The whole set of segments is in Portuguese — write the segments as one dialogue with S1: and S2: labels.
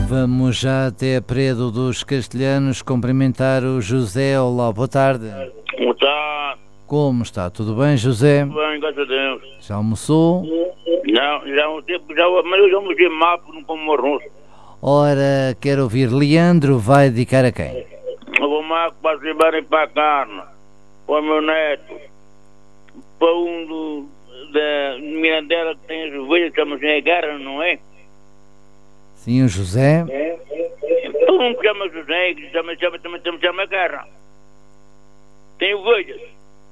S1: Vamos já até a Peredo dos Castelhanos cumprimentar o José. Olá, boa tarde.
S2: Como está?
S1: Como está? Tudo bem, José?
S2: Tudo bem, graças a Deus.
S1: Já almoçou?
S2: Não, já há um tempo, mas eu já almocei mal porque não como arroz.
S1: Ora, quero ouvir. Leandro vai dedicar a quem?
S2: Eu vou mal para se barem para a carne, para o meu neto, para da Mirandela que tem as ovelhas, chama-se Agarra, não é?
S1: Sim, o José.
S2: Para um que chama José, que chama Agarra. Tem ovelhas.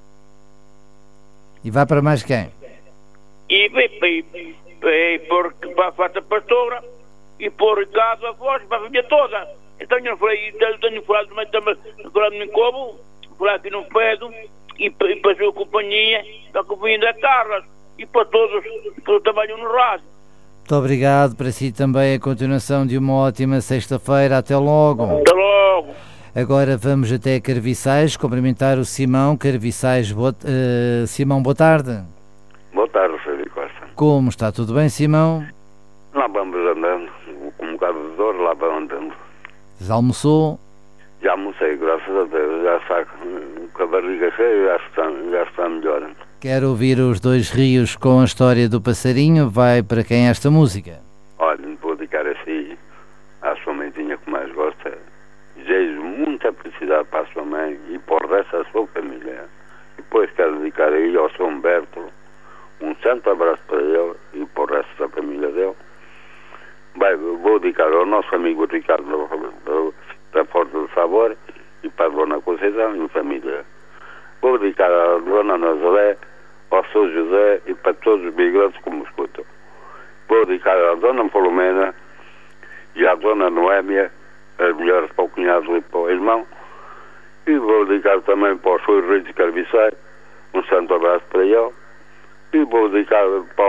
S1: E vai para mais quem?
S2: E para a farta pastora e para o Ricardo, a voz, para a família toda. Então eu tenho falado no Mincobo, falar aqui no Pedo e para a sua companhia, da companhia da Carla e para todos que trabalham no rádio.
S1: Muito obrigado, para si também a continuação de uma ótima sexta-feira. Até logo.
S2: Até logo.
S1: Agora vamos até Carviçais, cumprimentar o Simão Carviçais. Simão, boa tarde.
S3: Boa tarde, Frederico Costa.
S1: Como está? Tudo bem, Simão?
S3: Lá vamos andando, com um bocado de dor, lá vamos andando.
S1: Já almoçou?
S3: Já almocei, graças a Deus, já está com a barriga cheia, já está melhor.
S1: Quero ouvir os Dois Rios com a história do passarinho. Vai para quem esta música?
S3: Olha, vou dedicar assim à sua mãezinha que mais gosta. Desejo muita felicidade para a sua mãe e para o resto da sua família. E depois quero dedicar aí ao Sr. Humberto um santo abraço para ele e para o resto da família dele. Vou dedicar ao nosso amigo Ricardo da Porta do Sabor e para a Dona Conceição e a família. Vou dedicar à Dona Nazaré, ao Sr. José e para todos os migrantes que me escutam. Vou dedicar à Dona Filomena e à Dona Noémia, as mulheres para o cunhado e para o irmão. E vou dedicar também para o Sr. Rui de Carviçais, um santo abraço para ele. E vou dedicar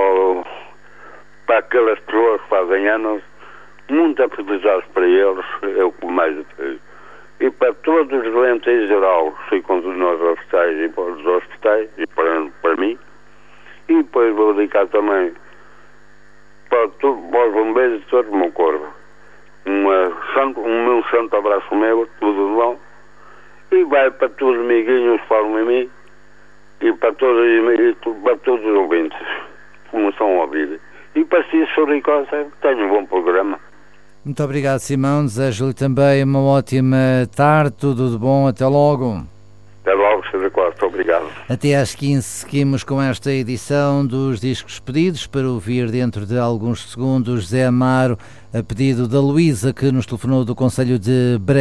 S3: para aquelas pessoas que fazem anos, muita felicidade para eles, é o que mais desejo. E para todos os doentes em geral, que ficam nos hospitais e para os hospitais, e para mim. E depois vou dedicar também para os bombeiros de todo o meu corpo. Um santo abraço meu, tudo de bom. E vai para todos os amiguinhos que falam em mim e para todos os ouvintes, como estão a ouvir. E para si, Sr. Ricosta, tenho um bom programa.
S1: Muito obrigado, Simão. Desejo-lhe também uma ótima tarde, tudo de bom. Até logo.
S3: Até logo, Sr. Ricosta. Obrigado.
S1: Até às 15 seguimos com esta edição dos Discos Pedidos, para ouvir dentro de alguns segundos Zé Amaro, a pedido da Luísa, que nos telefonou do Concelho de Bragança.